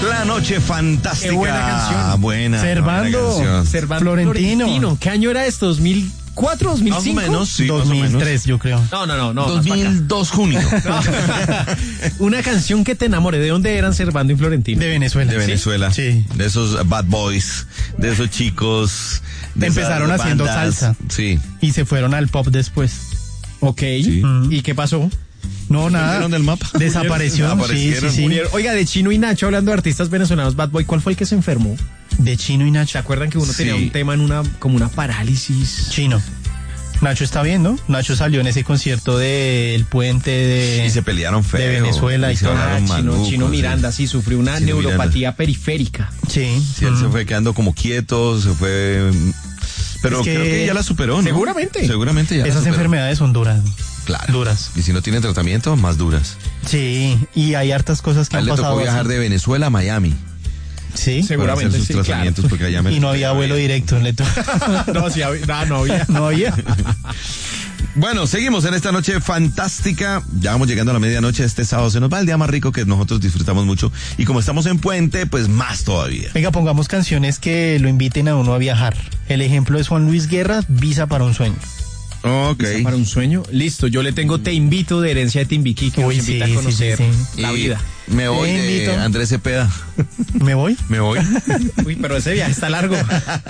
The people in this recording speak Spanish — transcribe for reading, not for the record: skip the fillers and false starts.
La noche fantástica. Qué buena canción. Buena. Servando. Buena canción. Servando Florentino. ¿Qué año era esto? ¿2004, 2005? Más o menos, sí. 2003, yo creo. No. 2002 junio. Una canción que te enamoré. ¿De dónde eran Servando y Florentino? De Venezuela. De Venezuela. Sí. De esos bad boys, de esos chicos. De Empezaron esas haciendo bandas. salsa. Sí. Y se fueron al pop después. Ok. Sí. ¿Y qué pasó? No, nada. ¿Perdieron del mapa? Desapareció. Sí, Aparecieron. sí. Oiga, de Chino y Nacho, hablando de artistas venezolanos, Bad Boy, ¿cuál fue el que se enfermó? De Chino y ¿Se Nacho. acuerdan que uno tenía Sí. un tema en como una parálisis? Chino. Nacho está bien, ¿no? Nacho salió en ese concierto del puente de... Y se pelearon feo. de Venezuela y se todo. hablaron malucos, Chino sí. Miranda, sí, sufrió una Chino neuropatía periférica. Sí. Sí, él se fue quedando como quieto, se fue... Pero Es que creo que ya la superó, ¿no? Seguramente. Seguramente ya la Esas superó. enfermedades son duras. Claro. Duras. Y si no tiene tratamiento, más duras. Sí. Y hay hartas cosas que A él han le tocó pasado viajar así. de Venezuela a Miami. Sí. Para hacer sus sí, tratamientos, porque allá Y no había vuelo directo. No, sí, no había. No había. Bueno, seguimos en esta noche fantástica. Ya vamos llegando a la medianoche. Este sábado se nos va el día más rico que nosotros disfrutamos mucho. Y como estamos en puente, pues más todavía. Venga, pongamos canciones que lo inviten a uno a viajar. El ejemplo es Juan Luis Guerra, Visa para un sueño. Ok. Para un sueño. Listo, yo le tengo Te Invito de Herencia de Timbiquí, que Uy, nos invita sí, a conocer sí. la Y vida. Me voy Te de invito. Andrés Cepeda. ¿Me voy? Me voy. Uy, pero ese viaje está largo.